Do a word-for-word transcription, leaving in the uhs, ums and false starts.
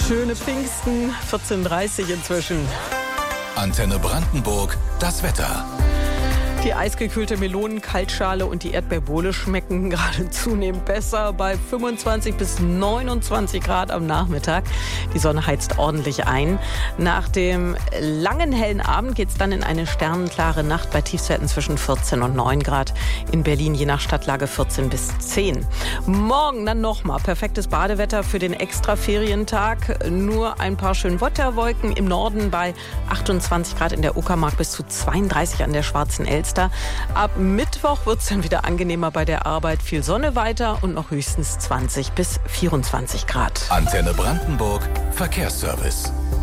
Schöne Pfingsten, vierzehn Uhr dreißig inzwischen. Antenne Brandenburg, das Wetter. Die eisgekühlte Melonen-Kaltschale und die Erdbeerbohle schmecken gerade zunehmend besser bei fünfundzwanzig bis neunundzwanzig Grad am Nachmittag. Die Sonne heizt ordentlich ein. Nach dem langen, hellen Abend geht es dann in eine sternenklare Nacht bei Tiefstwerten zwischen vierzehn und neun Grad. In Berlin je nach Stadtlage vierzehn bis zehn. Morgen dann nochmal perfektes Badewetter für den Extra-Ferientag. Nur ein paar schön Wetterwolken im Norden bei achtundzwanzig Grad in der Uckermark bis zu zweiunddreißig an der Schwarzen Elster. Ab Mittwoch wird es dann wieder angenehmer bei der Arbeit. Viel Sonne weiter und noch höchstens zwanzig bis vierundzwanzig Grad. Antenne Brandenburg, Verkehrsservice.